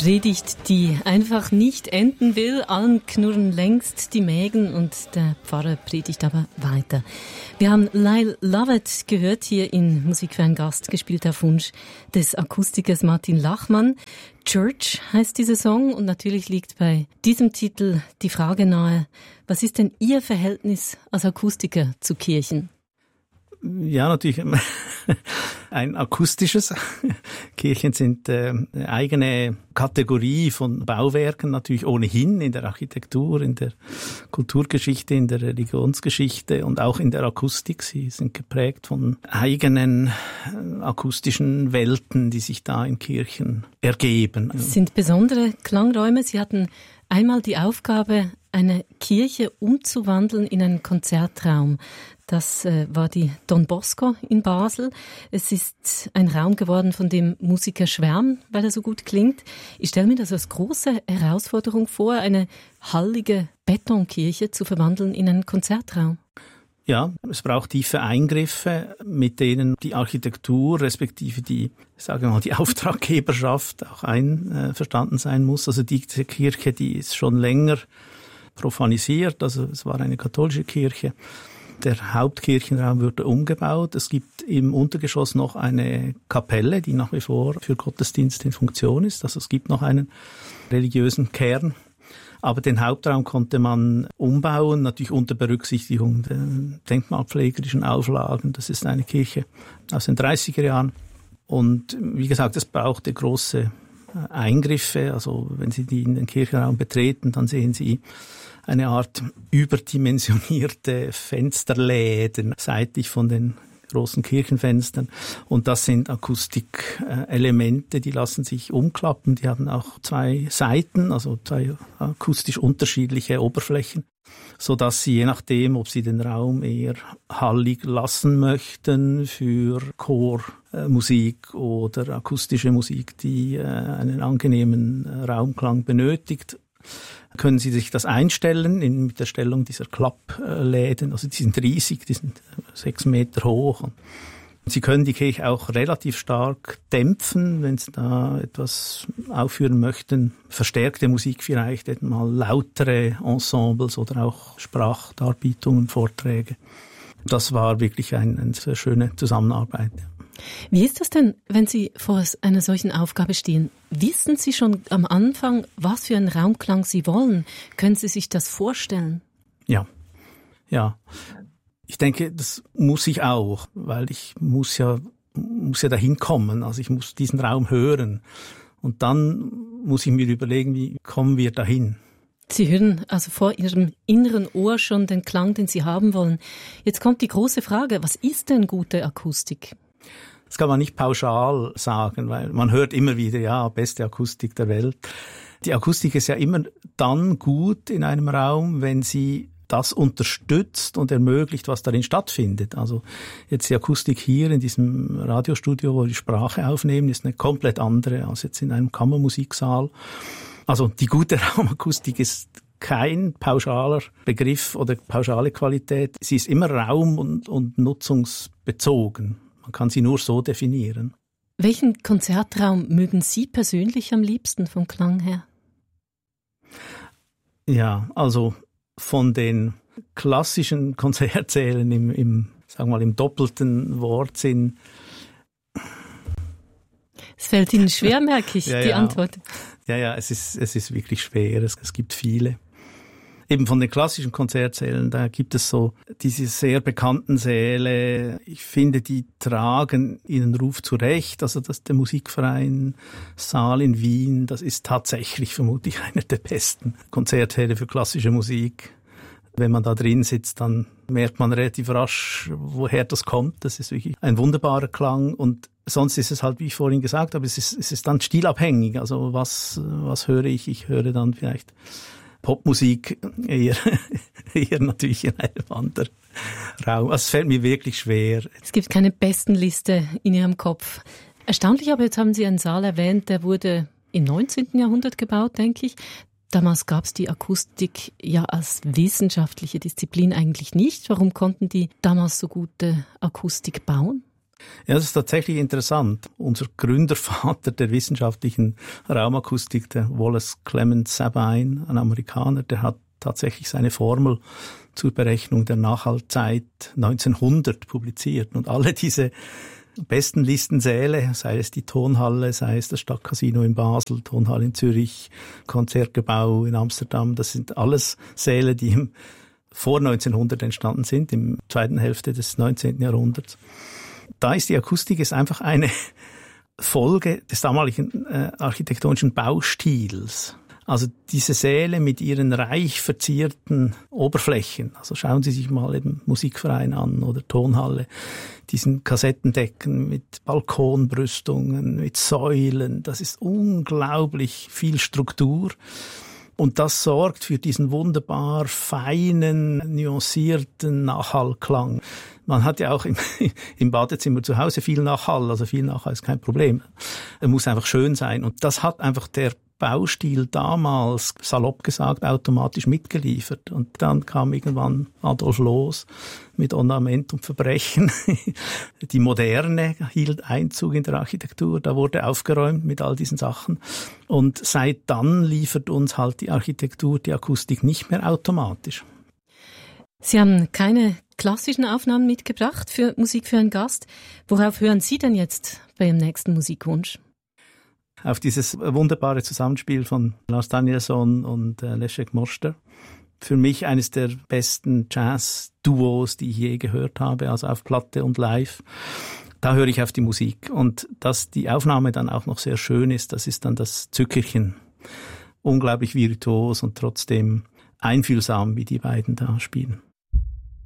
Predigt, die einfach nicht enden will. Allen knurren längst die Mägen und der Pfarrer predigt aber weiter. Wir haben Lyle Lovett gehört hier in Musik für einen Gast, gespielt auf Wunsch des Akustikers Martin Lachmann. Church heißt dieser Song und natürlich liegt bei diesem Titel die Frage nahe, was ist denn Ihr Verhältnis als Akustiker zu Kirchen? Ja, natürlich ein akustisches. Kirchen sind eine eigene Kategorie von Bauwerken, natürlich ohnehin in der Architektur, in der Kulturgeschichte, in der Religionsgeschichte und auch in der Akustik. Sie sind geprägt von eigenen akustischen Welten, die sich da in Kirchen ergeben. Es sind besondere Klangräume. Sie hatten einmal die Aufgabe, eine Kirche umzuwandeln in einen Konzertraum. Das war die Don Bosco in Basel. Es ist ein Raum geworden, von dem Musiker schwärmen, weil er so gut klingt. Ich stelle mir das als große Herausforderung vor, eine hallige Betonkirche zu verwandeln in einen Konzertraum. Ja, es braucht tiefe Eingriffe, mit denen die Architektur respektive die Auftraggeberschaft auch einverstanden sein muss. Also diese Kirche, die ist schon länger profanisiert, also es war eine katholische Kirche. Der Hauptkirchenraum wurde umgebaut. Es gibt im Untergeschoss noch eine Kapelle, die nach wie vor für Gottesdienst in Funktion ist. Also es gibt noch einen religiösen Kern. Aber den Hauptraum konnte man umbauen, natürlich unter Berücksichtigung der denkmalpflegerischen Auflagen. Das ist eine Kirche aus den 30er Jahren. Und wie gesagt, es brauchte große Eingriffe. Also wenn Sie in den Kirchenraum betreten, dann sehen Sie eine Art überdimensionierte Fensterläden seitlich von den großen Kirchenfenstern. Und das sind Akustikelemente, die lassen sich umklappen. Die haben auch zwei Seiten, also zwei akustisch unterschiedliche Oberflächen, sodass Sie je nachdem, ob Sie den Raum eher hallig lassen möchten für Chormusik oder akustische Musik, die einen angenehmen Raumklang benötigt, können Sie sich das einstellen mit der Stellung dieser Klappläden. Also die sind riesig, die sind 6 Meter hoch. Und Sie können die Kirche auch relativ stark dämpfen, wenn Sie da etwas aufführen möchten. Verstärkte Musik vielleicht, mal lautere Ensembles oder auch Sprachdarbietungen, Vorträge. Das war wirklich eine sehr schöne Zusammenarbeit. Wie ist das denn, wenn Sie vor einer solchen Aufgabe stehen? Wissen Sie schon am Anfang, was für einen Raumklang Sie wollen? Können Sie sich das vorstellen? Ja. Ich denke, das muss ich auch, weil ich muss ja dahin kommen. Also ich muss diesen Raum hören. Und dann muss ich mir überlegen, wie kommen wir dahin? Sie hören also vor Ihrem inneren Ohr schon den Klang, den Sie haben wollen. Jetzt kommt die große Frage, was ist denn gute Akustik? Das kann man nicht pauschal sagen, weil man hört immer wieder, ja, beste Akustik der Welt. Die Akustik ist ja immer dann gut in einem Raum, wenn sie das unterstützt und ermöglicht, was darin stattfindet. Also jetzt die Akustik hier in diesem Radiostudio, wo wir die Sprache aufnehmen, ist eine komplett andere als jetzt in einem Kammermusiksaal. Also die gute Raumakustik ist kein pauschaler Begriff oder pauschale Qualität. Sie ist immer raum- und nutzungsbezogen. Man kann sie nur so definieren. Welchen Konzertraum mögen Sie persönlich am liebsten vom Klang her? Ja, also von den klassischen Konzertsälen im doppelten Wortsinn. Es fällt Ihnen schwer, merke ich, die Antwort. Ja, es ist wirklich schwer. Es gibt viele. Eben von den klassischen Konzertsälen, da gibt es so diese sehr bekannten Säle. Ich finde, die tragen ihren Ruf zurecht. Also der Musikverein Saal in Wien, das ist tatsächlich vermutlich einer der besten Konzertsäle für klassische Musik. Wenn man da drin sitzt, dann merkt man relativ rasch, woher das kommt. Das ist wirklich ein wunderbarer Klang. Und sonst ist es halt, wie ich vorhin gesagt habe, es ist dann stilabhängig. Also was höre ich? Ich höre dann vielleicht Popmusik eher natürlich in einem anderen Raum. Also es fällt mir wirklich schwer. Es gibt keine Bestenliste in Ihrem Kopf. Erstaunlich, aber jetzt haben Sie einen Saal erwähnt, der wurde im 19. Jahrhundert gebaut, denke ich. Damals gab es die Akustik ja als wissenschaftliche Disziplin eigentlich nicht. Warum konnten die damals so gute Akustik bauen? Ja, das ist tatsächlich interessant. Unser Gründervater der wissenschaftlichen Raumakustik, der Wallace Clement Sabine, ein Amerikaner, der hat tatsächlich seine Formel zur Berechnung der Nachhaltzeit 1900 publiziert. Und alle diese besten Listensäle, sei es die Tonhalle, sei es das Stadtcasino in Basel, Tonhalle in Zürich, Konzertgebau in Amsterdam, das sind alles Säle, die vor 1900 entstanden sind, im zweiten Hälfte des 19. Jahrhunderts. Da ist die Akustik ist einfach eine Folge des damaligen architektonischen Baustils. Also diese Säle mit ihren reich verzierten Oberflächen, also schauen Sie sich mal eben Musikverein an oder Tonhalle, diesen Kassettendecken mit Balkonbrüstungen, mit Säulen, das ist unglaublich viel Struktur. Und das sorgt für diesen wunderbar feinen, nuancierten Nachhallklang. Man hat ja auch im Badezimmer zu Hause viel Nachhall, also viel Nachhall ist kein Problem. Er muss einfach schön sein. Und das hat einfach der Baustil damals, salopp gesagt, automatisch mitgeliefert. Und dann kam irgendwann Adolf Loos mit Ornament und Verbrechen. Die Moderne hielt Einzug in der Architektur, da wurde aufgeräumt mit all diesen Sachen. Und seit dann liefert uns halt die Architektur, die Akustik nicht mehr automatisch. Sie haben keine klassischen Aufnahmen mitgebracht für Musik für einen Gast. Worauf hören Sie denn jetzt bei Ihrem nächsten Musikwunsch? Auf dieses wunderbare Zusammenspiel von Lars Danielsson und Leszek Moster. Für mich eines der besten Jazz-Duos, die ich je gehört habe, also auf Platte und live. Da höre ich auf die Musik. Und dass die Aufnahme dann auch noch sehr schön ist, das ist dann das Zückerchen. Unglaublich virtuos und trotzdem einfühlsam, wie die beiden da spielen.